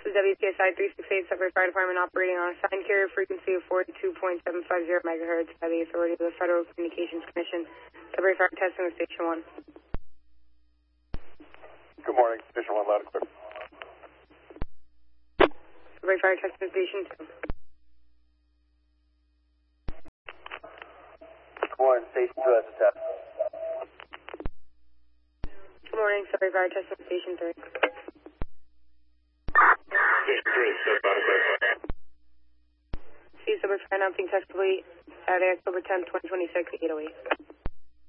is WPSI 368 Sudbury Fire Department operating on a assigned carrier frequency of 42.750 megahertz by the authority of the Federal Communications Commission. Sudbury Fire testing with Station 1. Good morning, Station 1, loud and clear. Sudbury Fire testing with Station 2. Good morning, Station 2 has a test. Good morning, Sudbury Fire testing with Station 3. Station 3, set by the clear. See Sudbury Fire announcing test complete Saturday, October 10th, 2026, 808.